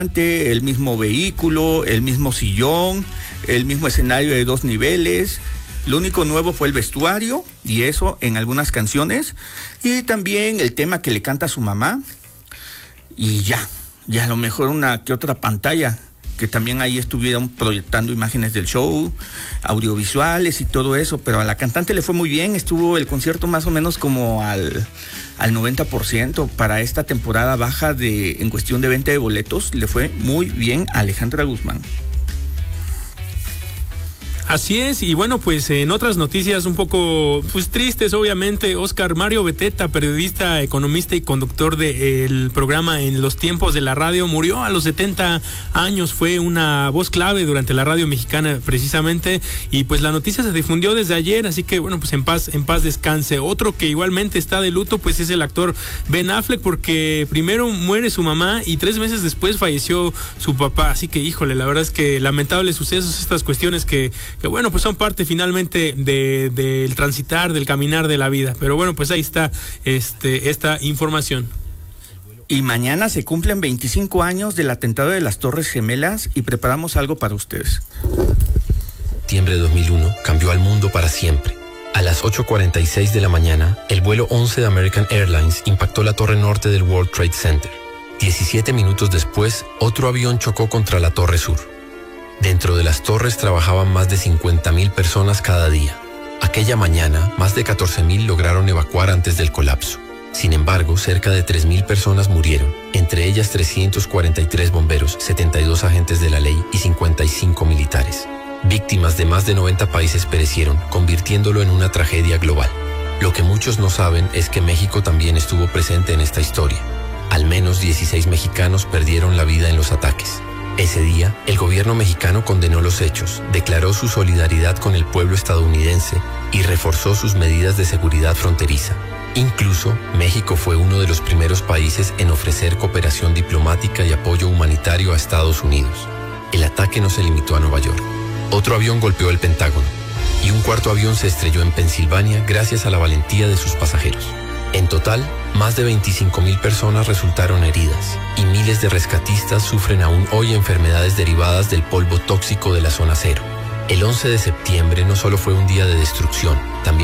el mismo vehículo, el mismo sillón, el mismo escenario de 2 niveles. Lo único nuevo fue el vestuario, y eso en algunas canciones, y también el tema que le canta a su mamá, y ya a lo mejor una que otra pantalla, que también ahí estuvieron proyectando imágenes del show, audiovisuales y todo eso, pero a la cantante le fue muy bien, estuvo el concierto más o menos como al 90% para esta temporada baja en cuestión de venta de boletos, le fue muy bien a Alejandra Guzmán. Así es, y bueno, pues en otras noticias un poco tristes, obviamente, Oscar Mario Beteta, periodista, economista y conductor del programa En los Tiempos de la Radio, murió a los 70 años, fue una voz clave durante la radio mexicana precisamente, y pues la noticia se difundió desde ayer, así que bueno, pues en paz descanse. Otro que igualmente está de luto pues es el actor Ben Affleck, porque primero muere su mamá y 3 meses después falleció su papá, así que híjole, la verdad es que lamentables sucesos, estas cuestiones que bueno, pues son parte finalmente del transitar, del caminar de la vida. Pero bueno, pues ahí está esta información. Y mañana se cumplen 25 años del atentado de las Torres Gemelas y preparamos algo para ustedes. Septiembre de 2001 cambió al mundo para siempre. A las 8:46 de la mañana, el vuelo 11 de American Airlines impactó la torre norte del World Trade Center. 17 minutos después, otro avión chocó contra la torre sur. Dentro de las torres trabajaban más de 50,000 personas cada día. Aquella mañana, más de 14,000 lograron evacuar antes del colapso. Sin embargo, cerca de 3,000 personas murieron, entre ellas 343 bomberos, 72 agentes de la ley y 55 militares. Víctimas de más de 90 países perecieron, convirtiéndolo en una tragedia global. Lo que muchos no saben es que México también estuvo presente en esta historia. Al menos 16 mexicanos perdieron la vida en los ataques. Ese día, el gobierno mexicano condenó los hechos, declaró su solidaridad con el pueblo estadounidense y reforzó sus medidas de seguridad fronteriza. Incluso, México fue uno de los primeros países en ofrecer cooperación diplomática y apoyo humanitario a Estados Unidos. El ataque no se limitó a Nueva York. Otro avión golpeó el Pentágono y un cuarto avión se estrelló en Pensilvania gracias a la valentía de sus pasajeros. En total, más de 25,000 personas resultaron heridas y miles de rescatistas sufren aún hoy enfermedades derivadas del polvo tóxico de la zona cero. El 11 de septiembre no solo fue un día de destrucción, también